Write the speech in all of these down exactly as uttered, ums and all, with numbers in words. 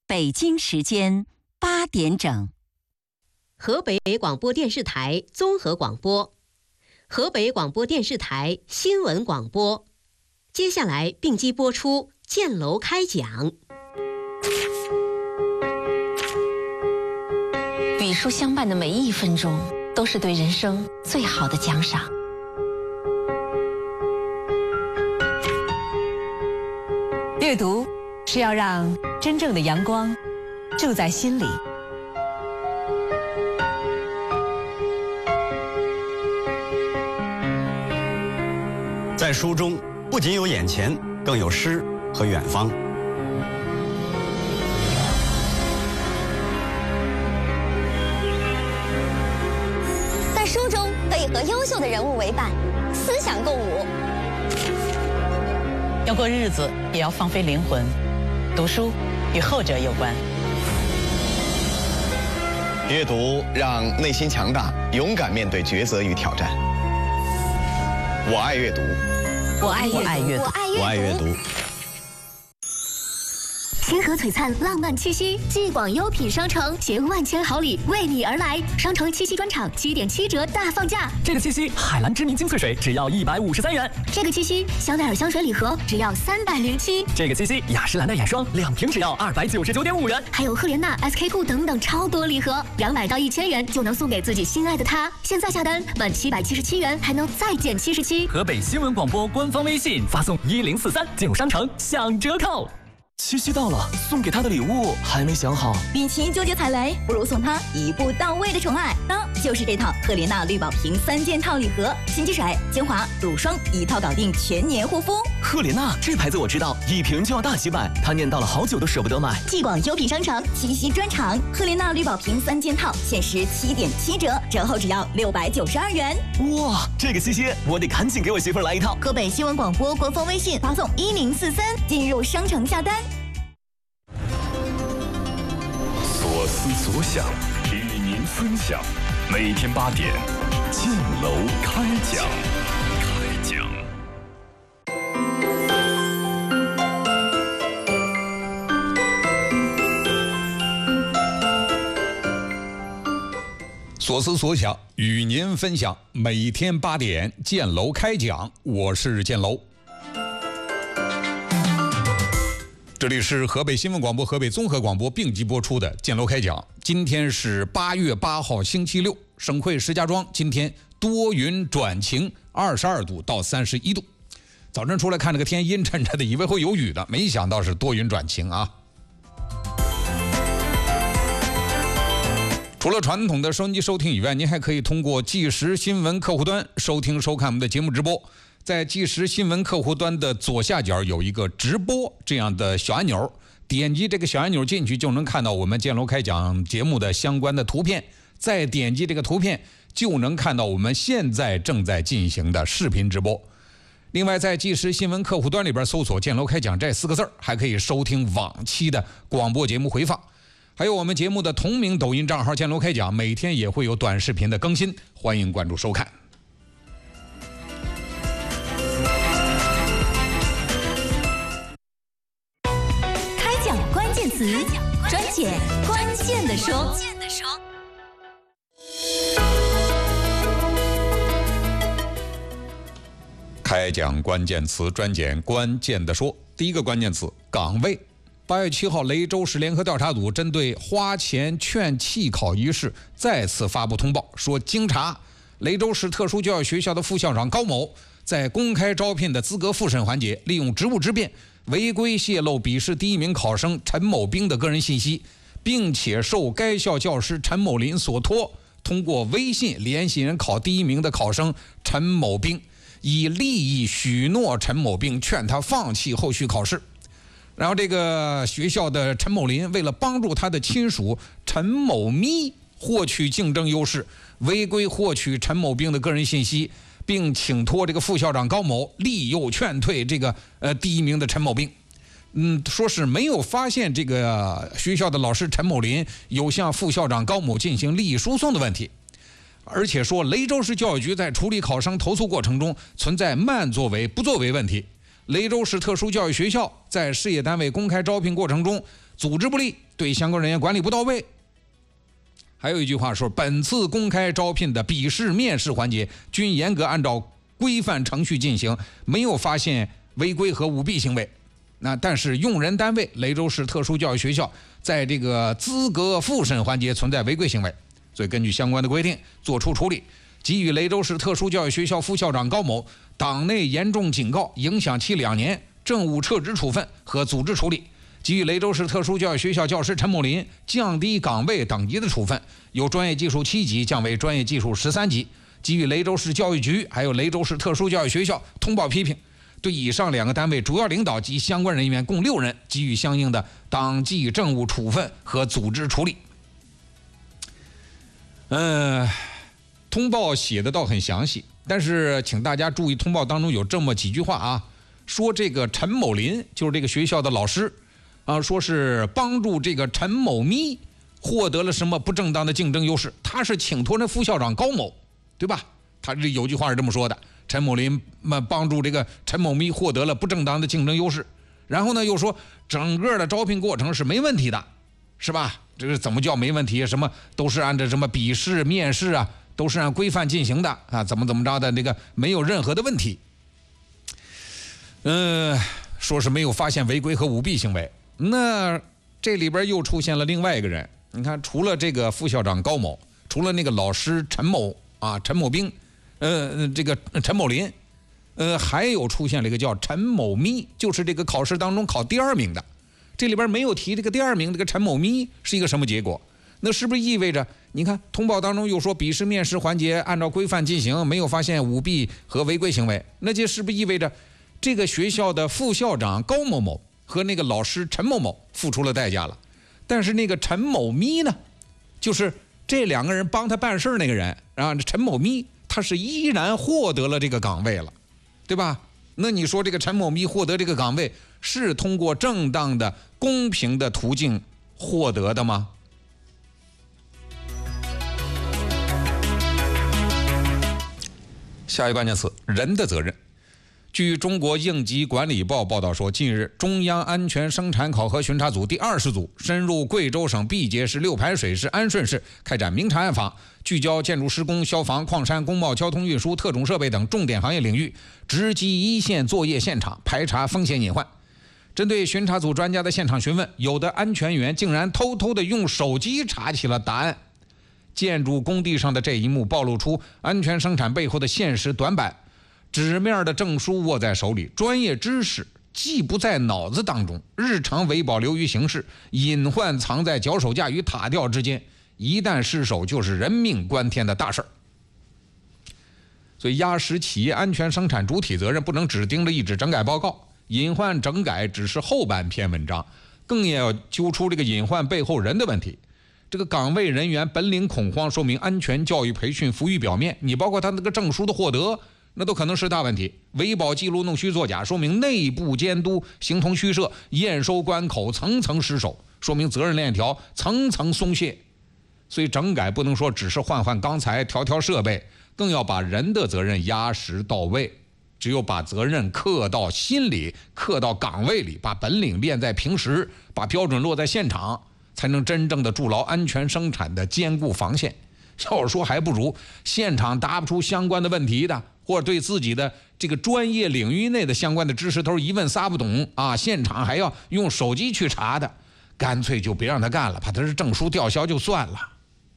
北京时间八点整。 河北广播电视台综合广播，河北广播电视台新闻广播。接下来并机播出建楼开讲。 与书相伴的每一分钟，都是对人生最好的奖赏。 阅读是要让真正的阳光住在心里。 在书中不仅有眼前，更有诗和远方。 在书中可以和优秀的人物为伴，思想共舞。 要过日子，也要放飞灵魂。读书与后者有关。 阅读让内心强大，勇敢面对抉择与挑战。我爱阅读， 我爱阅读， 我爱阅读。 星河璀璨，浪漫气息，继广优品商城携万千好礼为你而来。商城七夕专场七点七折大放价。 这个七夕，海蓝知名精粹水只要一百五十三元。 这个七夕，香奈儿香水礼盒只要三百零七。 这个七夕，雅诗兰黛眼霜两瓶只要二百九十九点五元。 还有赫莲娜、S K two 等等超多礼盒，两百到一千元就能送给自己心爱的他。现在下单满七百七十七元还能再减七十七。 河北新闻广播官方微信发送一零四三进入商城享折扣。七夕到了，送给他的礼物还没想好。 与其纠结踩雷，不如送他一步到位的宠爱，那就是这套赫莲娜绿宝瓶三件套礼盒，洗肌水、精华、乳霜一套搞定全年护肤。 赫莲娜这牌子我知道，一瓶就要大几百，他念叨了好久都舍不得买。 继广优品商城七夕专场，赫莲娜绿宝瓶三件套限时七点七折，折后只要六百九十二元。 哇，这个七夕我得赶紧给我媳妇儿来一套。 河北新闻广播官方微信发送一零四三进入商城下单。 所思所想，与您分享。每天八点，建楼开讲。开讲。 所思所想，与您分享。每天八点，建楼开讲。我是建楼。这里是河北新闻广播、河北综合广播并机播出的《建楼开讲》。今天是八月八号，星期六。省会石家庄今天多云转晴，二十二度到三十一度。早晨出来看这个天阴沉沉的，以为会有雨的，没想到是多云转晴啊。除了传统的收音机收听以外，您还可以通过即时新闻客户端收听收看我们的节目直播。在即时新闻客户端的左下角有一个直播这样的小按钮，点击这个小按钮进去就能看到我们建楼开讲节目的相关的图片，再点击这个图片就能看到我们现在正在进行的视频直播。另外在即时新闻客户端里边搜索建楼开讲这四个字，还可以收听往期的广播节目回放，还有我们节目的同名抖音账号建楼开讲，每天也会有短视频的更新，欢迎关注收看。 专解关键的说， 开讲关键词，专讲关键的说。第一个关键词：岗位。八月七号，雷州市联合调查组针对花钱劝弃考一事再次发布通报，说经查，雷州市特殊教育学校的副校长高某在公开招聘的资格复审环节，利用职务之便违规泄露笔试第一名考生陈某兵的个人信息，并且受该校教师陈某林所托，通过微信联系人考第一名的考生陈某兵，以利益许诺陈某兵，劝他放弃后续考试。然后这个学校的陈某林为了帮助他的亲属陈某咪获取竞争优势，违规获取陈某兵的个人信息，并请托这个副校长高某利诱劝退这个呃第一名的陈某兵。嗯，说是没有发现这个学校的老师陈某林有向副校长高某进行利益输送的问题，而且说雷州市教育局在处理考生投诉过程中存在慢作为、不作为问题。雷州市特殊教育学校在事业单位公开招聘过程中组织不力，对相关人员管理不到位。还有一句话说，本次公开招聘的笔试、面试环节均严格按照规范程序进行，没有发现违规和舞弊行为。那但是用人单位雷州市特殊教育学校在这个资格复审环节存在违规行为，所以根据相关的规定作出处理，给予雷州市特殊教育学校副校长高某党内严重警告，影响期两年，政务撤职处分和组织处理；给予雷州市特殊教育学校教师陈某林降低岗位等级的处分，由专业技术七级降为专业技术十三级；给予雷州市教育局还有雷州市特殊教育学校通报批评。对以上两个单位主要领导及相关人员共六人给予相应的党纪政务处分和组织处理。呃，通报写的倒很详细，但是请大家注意，通报当中有这么几句话啊，说这个陈某林就是这个学校的老师啊，说是帮助这个陈某咪获得了什么不正当的竞争优势，他是请托那副校长高某，对吧？他这有句话是这么说的。陈某林帮助这个陈某咪获得了不正当的竞争优势，然后呢又说整个的招聘过程是没问题的，是吧？这个怎么叫没问题？什么都是按照什么笔试、面试啊，都是按规范进行的啊，怎么怎么着的，那个没有任何的问题。嗯、呃，说是没有发现违规和舞弊行为。那这里边又出现了另外一个人，你看，除了这个副校长高某，除了那个老师陈某啊，陈某兵。呃，这个陈某林，呃，还有出现了一个叫陈某咪，就是这个考试当中考第二名的，这里边没有提这个第二名这个陈某咪是一个什么结果？那是不是意味着，你看通报当中又说笔试面试环节按照规范进行，没有发现舞弊和违规行为？那这是不是意味着这个学校的副校长高某某和那个老师陈某某付出了代价了？但是那个陈某咪呢，就是这两个人帮他办事那个人啊，陈某咪。他是依然获得了这个岗位了，对吧？那你说这个陈某咪获得这个岗位是通过正当的、公平的途径获得的吗？下一个关键词：人的责任。据中国应急管理报报道说，近日中央安全生产考核巡查组第二十组深入贵州省毕节市六盘水市安顺市，开展明察暗访，聚焦建筑施工、消防、矿山、工贸、交通运输、特种设备等重点行业领域，直击一线作业现场，排查风险隐患。针对巡查组专家的现场询问，有的安全员竟然偷偷的用手机查起了答案。建筑工地上的这一幕暴露出安全生产背后的现实短板。纸面的证书握在手里，专业知识既不在脑子当中，日常维保流于形式，隐患藏在脚手架与塔吊之间，一旦失手就是人命关天的大事儿。所以压实企业安全生产主体责任，不能只盯着一纸整改报告，隐患整改只是后半篇文章，更要揪出这个隐患背后人的问题。这个岗位人员本领恐慌，说明安全教育培训浮于表面，你包括他那个证书的获得，那都可能是大问题。维保记录弄虚作假，说明内部监督形同虚设；验收关口层层失守，说明责任链条层层松懈。所以整改不能说只是换换钢材、调调设备，更要把人的责任压实到位。只有把责任刻到心里，刻到岗位里，把本领练在平时，把标准落在现场，才能真正的筑牢安全生产的坚固防线。要是说还不如现场答不出相关的问题的，或者对自己的这个专业领域内的相关的知识都是一问仨不懂啊，现场还要用手机去查的，干脆就别让他干了，把他的证书吊销就算了。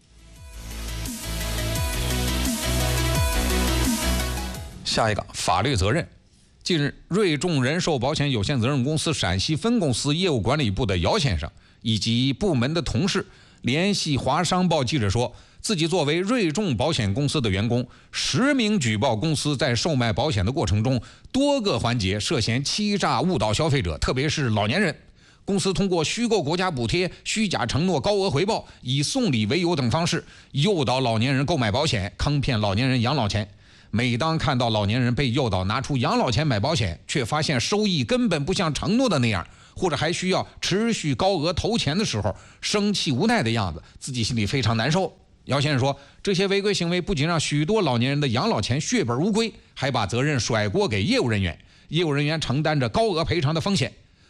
下一个法律责任。近日，瑞众人寿保险有限责任公司陕西分公司业务管理部的姚先生以及部门的同事联系华商报记者说，自己作为瑞众保险公司的员工，实名举报公司在售卖保险的过程中，多个环节涉嫌欺诈误导消费者，特别是老年人。公司通过虚构国家补贴、虚假承诺高额回报、以送礼为由等方式，诱导老年人购买保险，坑骗老年人养老钱。每当看到老年人被诱导拿出养老钱买保险，却发现收益根本不像承诺的那样，或者还需要持续高额投钱的时候，生气无奈的样子，自己心里非常难受。姚先生说，这些违规行为不仅让许多老年人的养老钱血本无归，还把责任甩锅给业务人员，业务人员承担着高额赔偿的风险。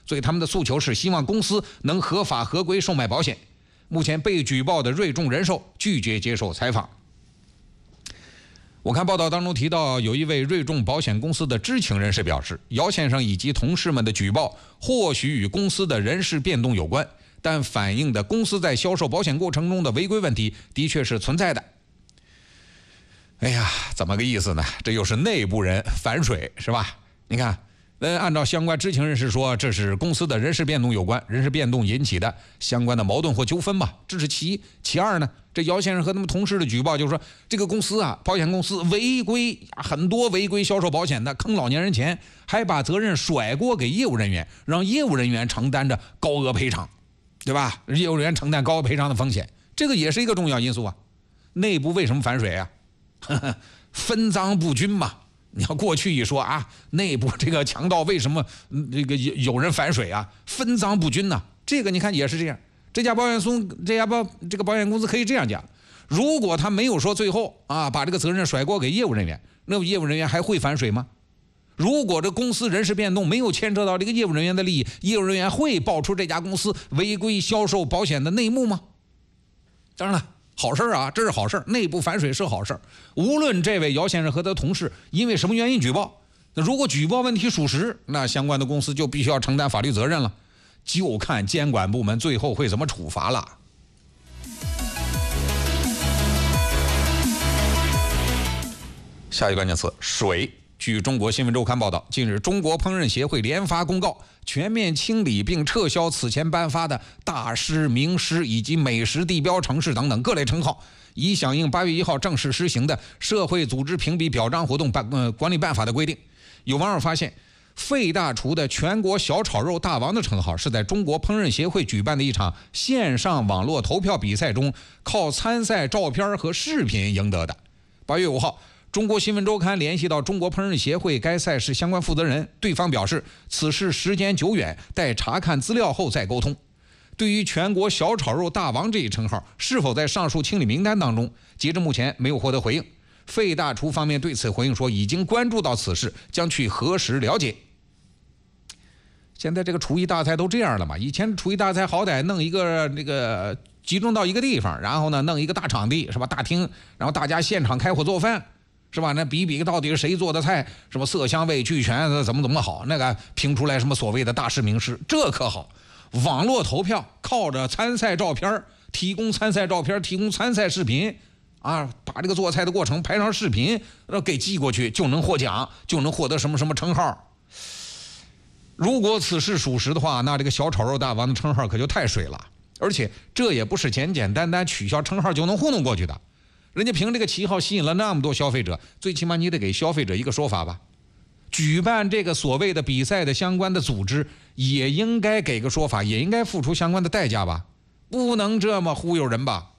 所以他们的诉求是希望公司能合法合规售卖保险。目前被举报的瑞众人寿拒绝接受采访。我看报道当中提到，有一位瑞众保险公司的知情人士表示，姚先生以及同事们的举报或许与公司的人事变动有关，但反映的公司在销售保险过程中的违规问题的确是存在的。哎呀，怎么个意思呢？这又是内部人反水是吧？你看，呃，按照相关知情人士说，这是公司的人事变动有关，人事变动引起的相关的矛盾或纠纷吧，这是其一。其二呢，这姚先生和他们同事的举报就是说，这个公司啊，保险公司违规，很多违规销售保险的，坑老年人钱，还把责任甩锅给业务人员，让业务人员承担着高额赔偿，对吧？业务人员承担高额赔偿的风险，这个也是一个重要因素啊。内部为什么反水啊？呵呵，分赃不均嘛。你要过去一说啊，内部这个强盗为什么、嗯、这个有人反水啊？分赃不均呢、啊？这个你看也是这样。这家保险公司，这家保这个保险公司可以这样讲：如果他没有说最后啊把这个责任甩锅给业务人员，那业务人员还会反水吗？如果这公司人事变动没有牵扯到这个业务人员的利益，业务人员会爆出这家公司违规销售保险的内幕吗？当然了。好事啊，这是好事，内部反水是好事。无论这位姚先生和他同事因为什么原因举报，那如果举报问题属实，那相关的公司就必须要承担法律责任了，就看监管部门最后会怎么处罚了。下一个关键词：水。据中国新闻周刊报道，近日中国烹饪协会联发公告，全面清理并撤销此前颁发的大师、名师以及美食地标城市等等各类称号，以响应八月一号正式施行的社会组织评比表彰活动办呃管理办法的规定。有网友发现，费大厨的全国小炒肉大王的称号是在中国烹饪协会举办的一场线上网络投票比赛中靠参赛照片和视频赢得的。八月五号。中国新闻周刊联系到中国烹饪协会该赛事相关负责人，对方表示此事时间久远，待查看资料后再沟通。对于全国小炒肉大王这一称号是否在上述清理名单当中，截至目前没有获得回应。费大厨方面对此回应说，已经关注到此事，将去核实了解。现在这个厨艺大赛都这样了嘛？以前厨艺大赛好歹弄一个那个集中到一个地方，然后呢弄一个大场地是吧？大厅，然后大家现场开火做饭。是吧？那比比到底是谁做的菜，什么色香味俱全，怎么怎么好？那个评出来什么所谓的大师名师，这可好。网络投票靠着参赛照片，提供参赛照片，提供参赛视频，啊，把这个做菜的过程拍上视频，给寄过去就能获奖，就能获得什么什么称号。如果此事属实的话，那这个小炒肉大王的称号可就太水了。而且这也不是简简单单取消称号就能糊弄过去的。人家凭这个旗号吸引了那么多消费者，最起码你得给消费者一个说法吧。举办这个所谓的比赛的相关的组织也应该给个说法，也应该付出相关的代价吧，不能这么忽悠人吧。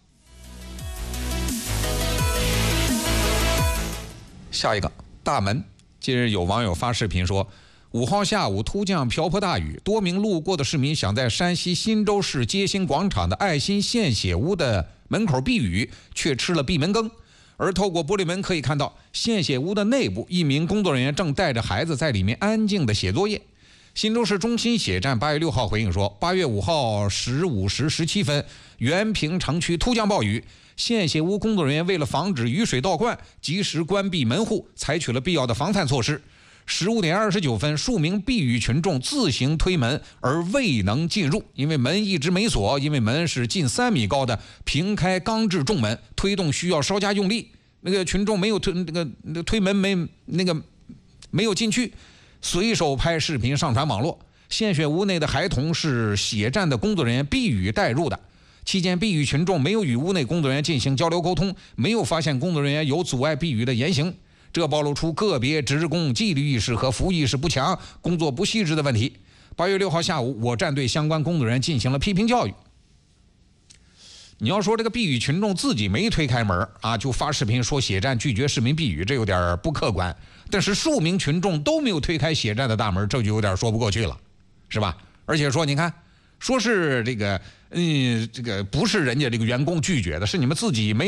下一个大门，近日有网友发视频说，五号下午突降瓢泼大雨，多名路过的市民想在山西忻州市街心广场的爱心献血屋的门口避雨，却吃了闭门羹。而透过玻璃门可以看到，献血屋的内部，一名工作人员正带着孩子在里面安静地写作业。忻州市中心血站八月六号回应说，八月五号十五时十七分，原平城区突降暴雨，献血屋工作人员为了防止雨水倒灌，及时关闭门户，采取了必要的防范措施。十五点二十九分，数名避雨群众自行推门而未能进入，因为门一直没锁，因为门是近三米高的平开钢制重门，推动需要稍加用力。那个群众没有推那个那个推门没那个没有进去，随手拍视频上传网络。献血屋内的孩童是血站的工作人员避雨带入的，期间避雨群众没有与屋内工作人员进行交流沟通，没有发现工作人员有阻碍避雨的言行。这暴露出个别职工纪律意识和服务意识不强、工作不细致的问题。八月六号下午，我站对相关工作人员进行了批评教育。你要说这个避雨群众自己没推开门啊，就发视频说血站拒绝市民避雨，这有点不客观。但是数名群众都没有推开血站的大门，这就有点说不过去了，是吧？而且说你看，说是这个嗯，这个不是人家这个员工拒绝的，是你们自己没